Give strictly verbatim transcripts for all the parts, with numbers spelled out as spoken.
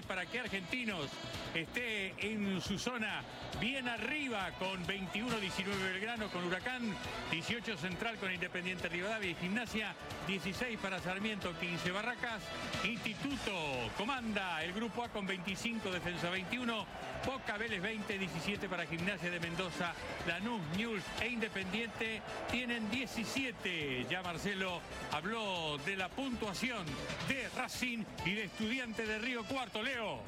para que Argentinos esté en su zona bien arriba con veintiuno diecinueve Belgrano, con Huracán, dieciocho Central con Independiente Rivadavia y Gimnasia, dieciséis para Sarmiento, quince Barracas. Instituto comanda el Grupo A con veinticinco, Defensa veintiuno, Boca, Vélez veinte, diecisiete para Gimnasia de Mendoza, Lanús, Newell's e Independiente tienen diecisiete. Ya Marcelo habló de la puntuación de Racing y de Estudiante de Río Cuarto. Leo.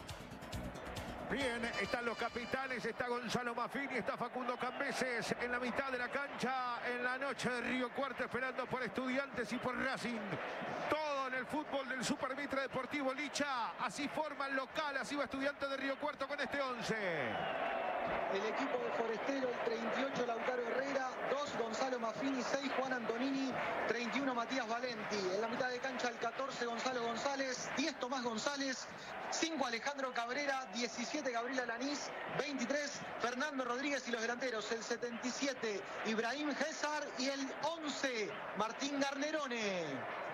Bien, están los capitanes, está Gonzalo Maffini, está Facundo Cambeses en la mitad de la cancha en la noche de Río Cuarto, esperando por Estudiantes y por Racing. Todo en el fútbol del Super Mitre Deportivo Licha. Así forma el local, así va Estudiantes de Río Cuarto con este once. El equipo de Forestero, el treinta y ocho Lautaro Herrera, dos Gonzalo Maffini, seis Juan Antonini, treinta y uno Matías Valenti. En la mitad de cancha el catorce Gonzalo González, diez Tomás González, cinco Alejandro Cabrera, diecisiete Gabriel Alanís, veintitrés Fernando Rodríguez y los delanteros, el setenta y siete Ibrahim César y el once Martín Garnerone.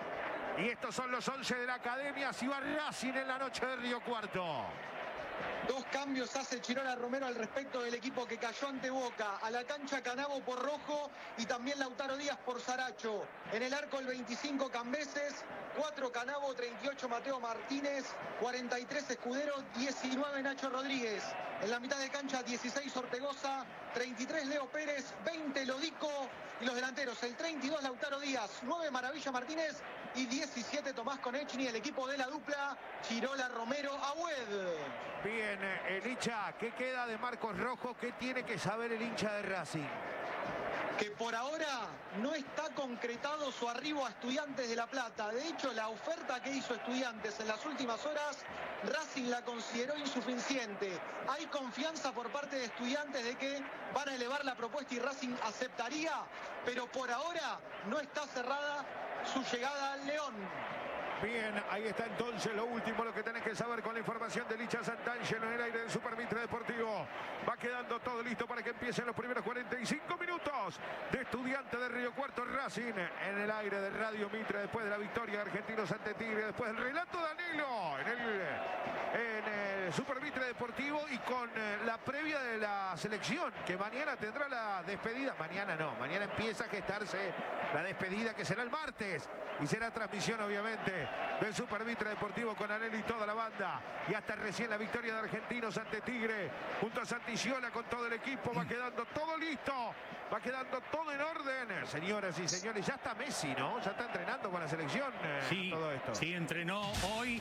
Y estos son los once de la academia, así va Racing en la noche de Río Cuarto. Dos cambios hace Chirola Romero al respecto del equipo que cayó ante Boca. A la cancha Canavo por Rojo y también Lautaro Díaz por Saracho. En el arco el veinticinco Cambeses, cuatro Canavo, treinta y ocho Mateo Martínez, cuarenta y tres Escudero, diecinueve Nacho Rodríguez. En la mitad de cancha dieciséis Ortegoza, treinta y tres Leo Pérez, veinte Lodico y los delanteros el treinta y dos Lautaro Díaz, nueve Maravilla Martínez y diecisiete Tomás Konechny, el equipo de la dupla Chirola Romero Agüed. Bien, el hincha, ¿qué queda de Marcos Rojo? ¿Qué tiene que saber el hincha de Racing? Que por ahora no está concretado su arribo a Estudiantes de La Plata. De hecho, la oferta que hizo Estudiantes en las últimas horas, Racing la consideró insuficiente. Hay confianza por parte de Estudiantes de que van a elevar la propuesta y Racing aceptaría, pero por ahora no está cerrada su llegada al León. Bien, ahí está entonces lo último, lo que tenés que saber con la información de Licha Santangelo en el aire del Super Mitre Deportivo. Va quedando todo listo para que empiecen los primeros cuarenta y cinco minutos de Estudiantes de Río Cuarto Racing en el aire de Radio Mitre después de la victoria de Argentinos ante Tigre, después del relato de Danilo en el, en el Super Mitre Deportivo y con la previa de la selección que mañana tendrá la despedida. Mañana no, mañana empieza a gestarse la despedida que será el martes y será transmisión obviamente del Super Mitre Deportivo con Anel y toda la banda. Y hasta recién la victoria de Argentinos ante Tigre junto a Santiciola con todo el equipo. Va quedando todo listo, va quedando todo en orden. Señoras y señores, ya está Messi, ¿no? Ya está entrenando con la selección. Eh, sí, todo esto. Sí, entrenó hoy.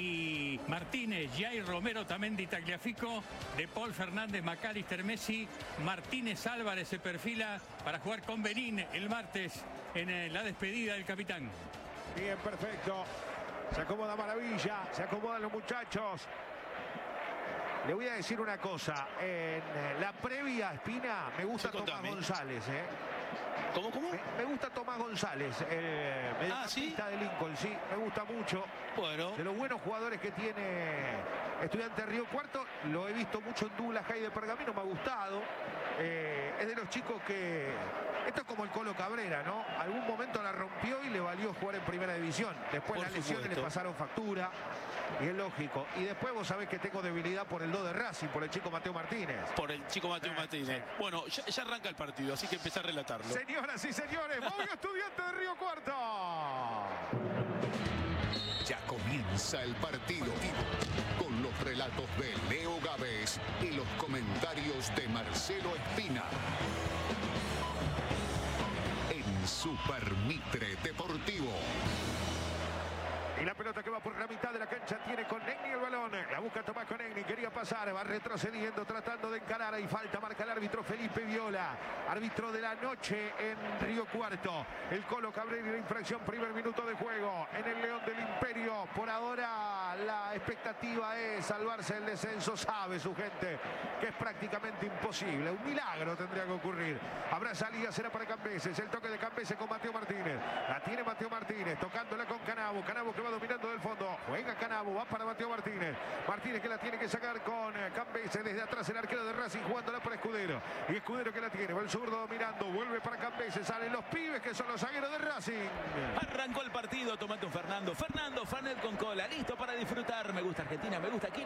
Y Martínez, Jair Romero, también de Tagliafico, de Paul Fernández, Macalister, Messi, Martínez Álvarez se perfila para jugar con Benín el martes en la despedida del capitán. Bien, perfecto. Se acomoda Maravilla, se acomodan los muchachos. Le voy a decir una cosa. En la previa, Espina, me gusta Sí, Tomás González. ¿eh? ¿Cómo, cómo? Me, me gusta Tomás González, el mediocampista ¿Ah, sí? de Lincoln, sí, me gusta mucho. Bueno. De los buenos jugadores que tiene Estudiantes de Río Cuarto, lo he visto mucho en Douglas High de Pergamino, me ha gustado. Eh, es de los chicos que... Esto es como el Colo Cabrera, ¿no? Algún momento la rompió y le valió jugar en primera división. Después las lesiones le pasaron factura. Y es lógico. Y después vos sabés que tengo debilidad por el dos de Racing, por el chico Mateo Martínez. Por el chico Mateo Eh, Martínez. sí. Bueno, ya, ya arranca el partido, así que empezá a relatarlo. Señoras y señores, movió Estudiantes de Río Cuarto. Ya comienza el partido con los relatos de Leo Gávez y los comentarios de Marcelo Espina. En Super Mitre Deportivo. Y la pelota que va por la mitad de la cancha tiene Konechny el balón. La busca Tomás Konechny, quería pasar, va retrocediendo, tratando de encarar. Ahí falta, marca el árbitro Felipe Viola. Árbitro de la noche en Río Cuarto. El Colo Cabrera y la infracción, primer minuto de juego en el León del Imperio. Por ahora la expectativa es salvarse del descenso. Sabe su gente que es prácticamente imposible. Un milagro tendría que ocurrir. Habrá salida, será para Cambeses. El toque de Cambeses con Mateo Martínez. La tiene Mateo Martínez, tocándola con Canavo. Canavo que va dominando del fondo. Juega Canavo, va para Mateo Martínez. Martínez que la tiene que sacar con Cambeses. Desde atrás el arquero de Racing jugándola por Escudero. Y Escudero que la tiene. Va el zurdo dominando. Vuelve para Cambeses. Salen los pibes que son los zagueros de Racing. Arrancó el partido. Tomate un Fernando. Fernando Fanet con cola. Listo para disfrutar. Me gusta Argentina. Me gusta aquí.